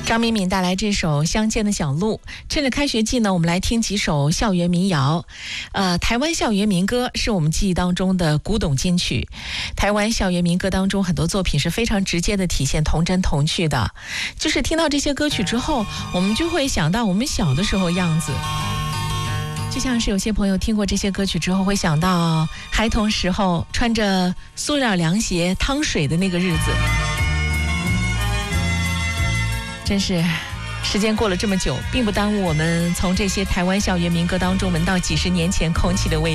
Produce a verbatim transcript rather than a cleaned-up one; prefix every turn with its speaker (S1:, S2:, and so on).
S1: 张敏敏带来这首《乡间的小路》。趁着开学季呢，我们来听几首校园民谣。呃，台湾校园民歌是我们记忆当中的古董金曲。台湾校园民歌当中很多作品是非常直接的体现童真童趣的，就是听到这些歌曲之后，我们就会想到我们小的时候样子。就像是有些朋友听过这些歌曲之后，会想到孩童时候穿着塑料凉鞋趟水的那个日子。真是时间过了这么久，并不耽误我们从这些台湾校园民歌当中闻到几十年前空气的味道。